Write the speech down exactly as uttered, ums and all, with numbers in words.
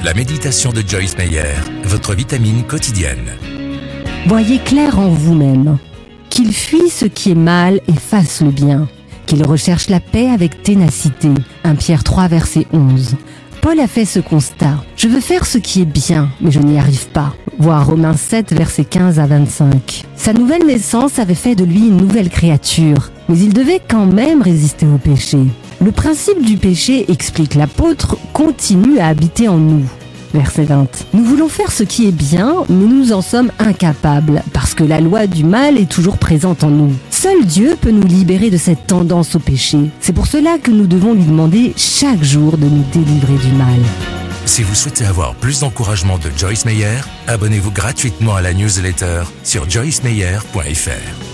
La méditation de Joyce Meyer, votre vitamine quotidienne. Voyez clair en vous-même, qu'il fuit ce qui est mal et fasse le bien, qu'il recherche la paix avec ténacité. premier Pierre trois, verset onze. Paul a fait ce constat. Je veux faire ce qui est bien, mais je n'y arrive pas. Voir Romains sept, versets quinze à vingt-cinq. Sa nouvelle naissance avait fait de lui une nouvelle créature, mais il devait quand même résister au péché. Le principe du péché, explique l'apôtre, continue à habiter en nous. Verset vingt. Nous voulons faire ce qui est bien, mais nous en sommes incapables, parce que la loi du mal est toujours présente en nous. Seul Dieu peut nous libérer de cette tendance au péché. C'est pour cela que nous devons lui demander chaque jour de nous délivrer du mal. Si vous souhaitez avoir plus d'encouragement de Joyce Meyer, abonnez-vous gratuitement à la newsletter sur joyce meyer point f r.